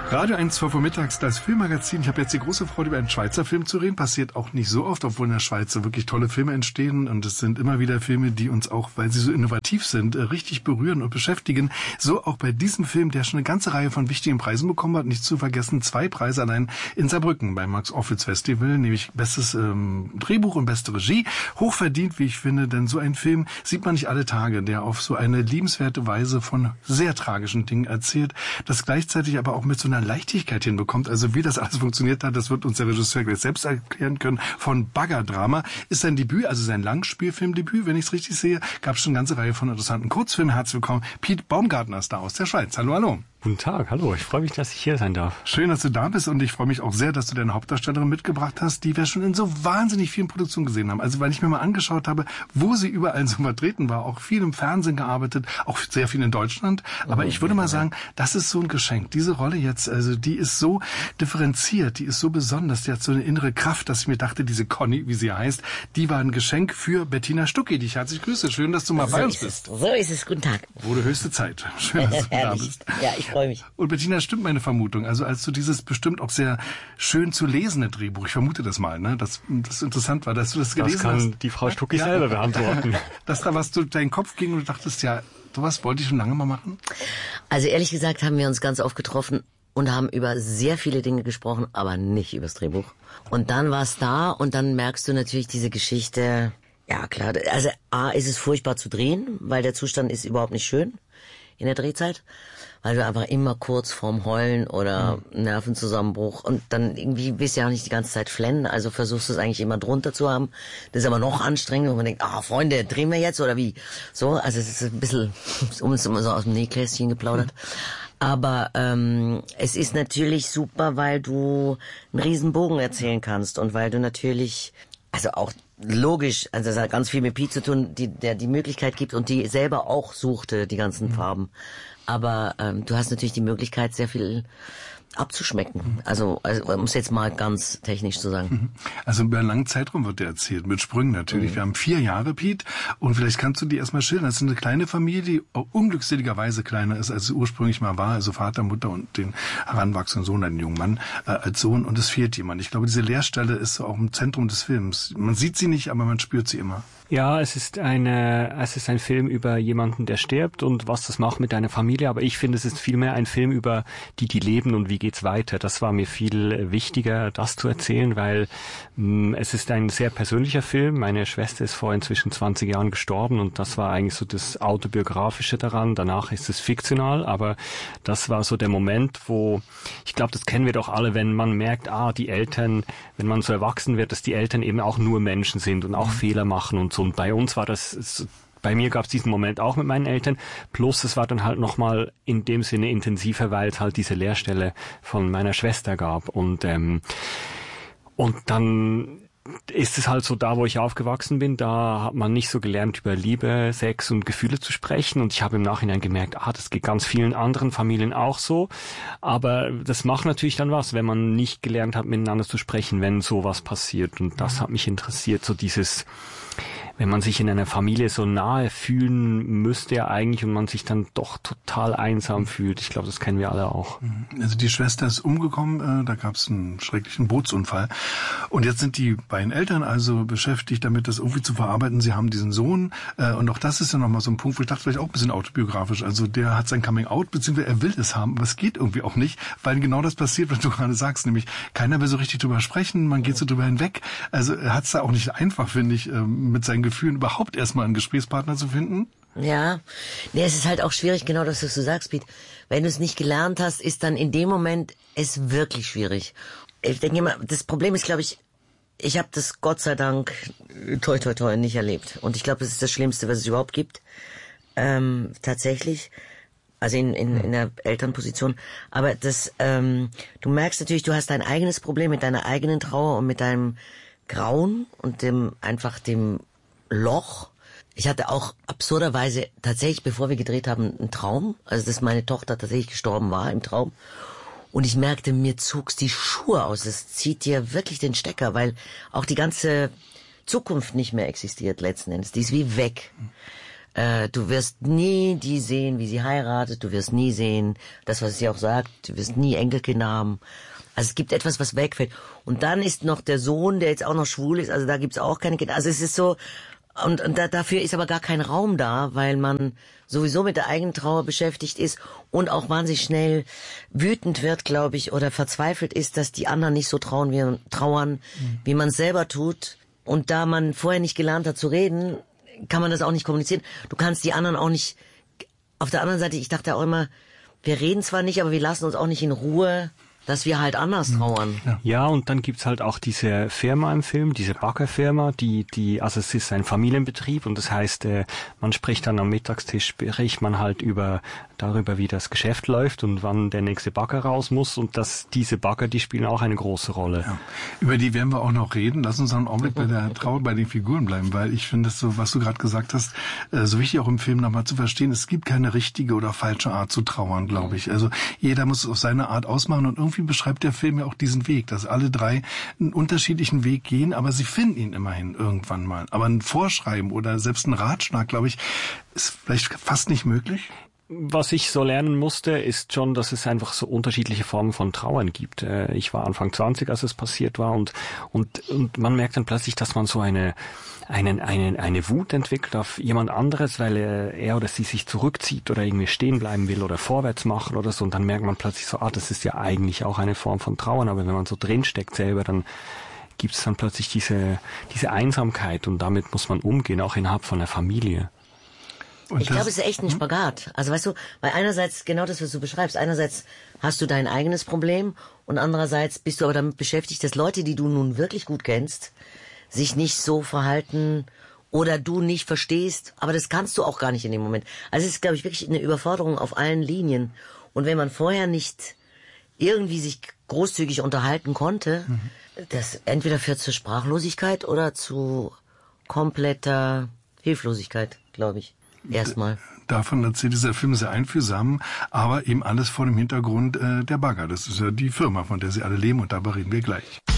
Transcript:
Radio 1, 12 Uhr mittags, das Filmmagazin. Ich habe jetzt die große Freude, über einen Schweizer Film zu reden. Passiert auch nicht so oft, obwohl in der Schweiz so wirklich tolle Filme entstehen. Und es sind immer wieder Filme, die uns auch, weil sie so innovativ sind, richtig berühren und beschäftigen. So auch bei diesem Film, der schon eine ganze Reihe von wichtigen Preisen bekommen hat. Nicht zu vergessen, 2 Preise allein in Saarbrücken beim Max-Ophüls Festival, nämlich bestes Drehbuch und beste Regie. Hochverdient, wie ich finde, denn so ein Film sieht man nicht alle Tage, der auf so eine liebenswerte Weise von sehr tragischen Dingen erzählt, das gleichzeitig aber auch mit so einer Leichtigkeit hinbekommt. Also wie das alles funktioniert hat, das wird uns der Regisseur gleich selbst erklären können. Von Baggerdrama ist sein Debüt, also sein Langspielfilmdebüt, wenn ich es richtig sehe, gab es schon eine ganze Reihe von interessanten Kurzfilmen. Herzlich willkommen, Piet Baumgartner ist da aus der Schweiz. Hallo, hallo. Guten Tag, hallo. Ich freue mich, dass ich hier sein darf. Schön, dass du da bist und ich freue mich auch sehr, dass du deine Hauptdarstellerin mitgebracht hast, die wir schon in so wahnsinnig vielen Produktionen gesehen haben. Also weil ich mir mal angeschaut habe, wo sie überall so vertreten war, auch viel im Fernsehen gearbeitet, auch sehr viel in Deutschland. Aber ich würde mal sagen, das ist so ein Geschenk. Diese Rolle jetzt, also die ist so differenziert, die ist so besonders, die hat so eine innere Kraft, dass ich mir dachte, diese Conny, wie sie heißt, die war ein Geschenk für Bettina Stucki, die ich herzlich grüße. Schön, dass du mal bei uns bist. So ist es. Guten Tag. Wurde höchste Zeit. Schön, dass du da bist. Ja, ich freue mich. Und Bettina, stimmt meine Vermutung. Also als du dieses bestimmt auch sehr schön zu lesende Drehbuch, ich vermute das mal, ne, das interessant war, dass du das gelesen hast. Das kann die Frau Stucki selber beantworten. Dass da was durch deinen Kopf ging und du dachtest, ja, sowas wollte ich schon lange mal machen? Also ehrlich gesagt haben wir uns ganz oft getroffen und haben über sehr viele Dinge gesprochen, aber nicht über das Drehbuch. Und dann war es da und dann merkst du natürlich diese Geschichte. Ja, klar. Also A, ist es furchtbar zu drehen, weil der Zustand ist überhaupt nicht schön in der Drehzeit, weil du einfach immer kurz vorm Heulen oder Nervenzusammenbruch und dann irgendwie bist du ja auch nicht die ganze Zeit flennen, also versuchst du es eigentlich immer drunter zu haben. Das ist aber noch anstrengend, wo man denkt, Freunde, drehen wir jetzt oder wie? So, also es ist ein bisschen, immer so aus dem Nähkästchen geplaudert. Aber es ist natürlich super, weil du einen riesen Bogen erzählen kannst und weil du natürlich, also auch logisch, also das hat ganz viel mit Piet zu tun, der die Möglichkeit gibt und die selber auch suchte, die ganzen Farben. Aber du hast natürlich die Möglichkeit, sehr viel abzuschmecken. Also um es jetzt mal ganz technisch zu sagen. Also über einen langen Zeitraum wird der erzählt, mit Sprüngen natürlich. Wir haben 4 Jahre, Piet, und vielleicht kannst du die erstmal schildern. Das ist eine kleine Familie, die unglückseligerweise kleiner ist, als sie ursprünglich mal war. Also Vater, Mutter und den heranwachsenden Sohn, einen jungen Mann als Sohn, und es fehlt jemand. Ich glaube, diese Leerstelle ist so auch im Zentrum des Films. Man sieht sie nicht, aber man spürt sie immer. Ja, es ist ein Film über jemanden, der stirbt und was das macht mit deiner Familie, aber ich finde, es ist vielmehr ein Film über die leben und wie geht's weiter. Das war mir viel wichtiger, das zu erzählen, weil es ist ein sehr persönlicher Film. Meine Schwester ist vor inzwischen 20 Jahren gestorben und das war eigentlich so das Autobiografische daran. Danach ist es fiktional, aber das war so der Moment, wo, ich glaube, das kennen wir doch alle, wenn man merkt, die Eltern, wenn man so erwachsen wird, dass die Eltern eben auch nur Menschen sind und auch Fehler machen und so. Und bei uns war bei mir gab es diesen Moment auch mit meinen Eltern, plus es war dann halt nochmal in dem Sinne intensiver, weil es halt diese Leerstelle von meiner Schwester gab. Und dann ist es halt so, da wo ich aufgewachsen bin, da hat man nicht so gelernt, über Liebe, Sex und Gefühle zu sprechen. Und ich habe im Nachhinein gemerkt, das geht ganz vielen anderen Familien auch so. Aber das macht natürlich dann was, wenn man nicht gelernt hat, miteinander zu sprechen, wenn sowas passiert. Und das hat mich interessiert, so dieses, wenn man sich in einer Familie so nahe fühlen müsste ja eigentlich und man sich dann doch total einsam fühlt. Ich glaube, das kennen wir alle auch. Also die Schwester ist umgekommen, da gab es einen schrecklichen Bootsunfall. Und jetzt sind die beiden Eltern also beschäftigt damit, das irgendwie zu verarbeiten. Sie haben diesen Sohn und auch das ist ja nochmal so ein Punkt, wo ich dachte, vielleicht auch ein bisschen autobiografisch. Also der hat sein Coming-out, beziehungsweise er will es haben, aber es geht irgendwie auch nicht, weil genau das passiert, was du gerade sagst, nämlich keiner will so richtig drüber sprechen, man geht so drüber hinweg. Also er hat es da auch nicht einfach, finde ich, mit seinen Gefühlen überhaupt erstmal einen Gesprächspartner zu finden? Ja, es ist halt auch schwierig, genau das, was du sagst, Piet. Wenn du es nicht gelernt hast, ist dann in dem Moment es wirklich schwierig. Ich denke immer, das Problem ist, glaube ich habe das Gott sei Dank toi toi toi nicht erlebt. Und ich glaube, das ist das Schlimmste, was es überhaupt gibt. Tatsächlich. Also in der Elternposition. Aber du merkst natürlich, du hast dein eigenes Problem mit deiner eigenen Trauer und mit deinem Grauen und dem Loch. Ich hatte auch absurderweise tatsächlich, bevor wir gedreht haben, einen Traum. Also dass meine Tochter tatsächlich gestorben war im Traum. Und ich merkte, mir zog's die Schuhe aus. Es zieht dir wirklich den Stecker, weil auch die ganze Zukunft nicht mehr existiert letzten Endes. Die ist wie weg. Du wirst nie die sehen, wie sie heiratet. Du wirst nie sehen, das, was sie auch sagt. Du wirst nie Enkelkinder haben. Also es gibt etwas, was wegfällt. Und dann ist noch der Sohn, der jetzt auch noch schwul ist. Also da gibt's auch keine Kinder. Also es ist so... Und dafür ist aber gar kein Raum da, weil man sowieso mit der eigenen Trauer beschäftigt ist und auch wahnsinnig schnell wütend wird, glaube ich, oder verzweifelt ist, dass die anderen nicht so trauern, wie man es selber tut. Und da man vorher nicht gelernt hat zu reden, kann man das auch nicht kommunizieren. Du kannst die anderen auch nicht... Auf der anderen Seite, ich dachte auch immer, wir reden zwar nicht, aber wir lassen uns auch nicht in Ruhe, dass wir halt anders trauern. Ja, und dann gibt's halt auch diese Firma im Film, diese Baggerfirma, also es ist ein Familienbetrieb und das heißt, man spricht dann am Mittagstisch, spricht man halt darüber, wie das Geschäft läuft und wann der nächste Bagger raus muss und diese Bagger, die spielen auch eine große Rolle. Ja. Über die werden wir auch noch reden. Lass uns einen Augenblick bei der Trauer, bei den Figuren bleiben, weil ich finde, so, was du gerade gesagt hast, so wichtig auch im Film nochmal zu verstehen, es gibt keine richtige oder falsche Art zu trauern, glaube ich. Also jeder muss es auf seine Art ausmachen und irgendwie beschreibt der Film ja auch diesen Weg, dass alle drei einen unterschiedlichen Weg gehen, aber sie finden ihn immerhin irgendwann mal. Aber ein Vorschreiben oder selbst ein Ratschlag, glaube ich, ist vielleicht fast nicht möglich. Was ich so lernen musste, ist schon, dass es einfach so unterschiedliche Formen von Trauern gibt. Ich war Anfang 20, als es passiert war und man merkt dann plötzlich, dass man so eine Wut entwickelt auf jemand anderes, weil er oder sie sich zurückzieht oder irgendwie stehen bleiben will oder vorwärts machen oder so und dann merkt man plötzlich so, das ist ja eigentlich auch eine Form von Trauern, aber wenn man so drinsteckt selber, dann gibt es dann plötzlich diese Einsamkeit und damit muss man umgehen, auch innerhalb von der Familie. Ich glaube, es ist echt ein Spagat. Also weißt du, weil einerseits, genau das, was du beschreibst, einerseits hast du dein eigenes Problem und andererseits bist du aber damit beschäftigt, dass Leute, die du nun wirklich gut kennst, sich nicht so verhalten oder du nicht verstehst, aber das kannst du auch gar nicht in dem Moment. Also es ist, glaube ich, wirklich eine Überforderung auf allen Linien. Und wenn man vorher nicht irgendwie sich großzügig unterhalten konnte, das entweder führt zur Sprachlosigkeit oder zu kompletter Hilflosigkeit, glaube ich. Erstmal. Davon erzählt dieser Film sehr einfühlsam, aber eben alles vor dem Hintergrund der Bagger. Das ist ja die Firma, von der sie alle leben und darüber reden wir gleich.